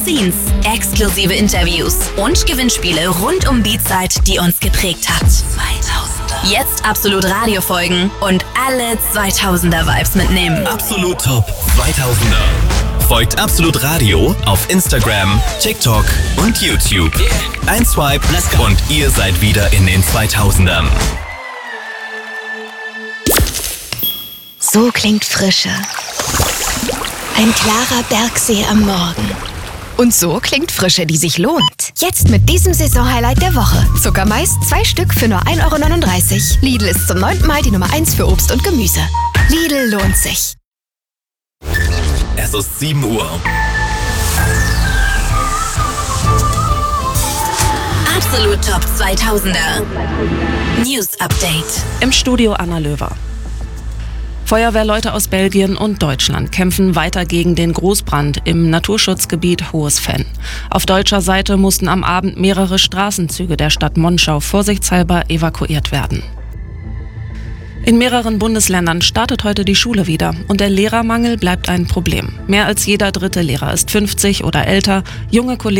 Scenes, exklusive Interviews und Gewinnspiele rund um die Zeit, die uns geprägt hat. 2000er. Jetzt Absolut Radio folgen und alle 2000er Vibes mitnehmen. Absolut Top 2000er. Folgt Absolut Radio auf Instagram, TikTok und YouTube. Ein Swipe und ihr seid wieder in den 2000ern. So klingt Frische. Ein klarer Bergsee am Morgen. Und so klingt Frische, die sich lohnt. Jetzt mit diesem Saisonhighlight der Woche. Zuckermais 2 Stück für nur 1,39 €. Lidl ist zum 9. Mal die Nummer 1 für Obst und Gemüse. Lidl lohnt sich. Es ist 7 Uhr. Absolut Top 2000er. News Update. Im Studio Anna Löwer. Feuerwehrleute aus Belgien und Deutschland kämpfen weiter gegen den Großbrand im Naturschutzgebiet Hohes Venn. Auf deutscher Seite mussten am Abend mehrere Straßenzüge der Stadt Monschau vorsichtshalber evakuiert werden. In mehreren Bundesländern startet heute die Schule wieder und der Lehrermangel bleibt ein Problem. Mehr als jeder dritte Lehrer ist 50 oder älter, junge Kollegen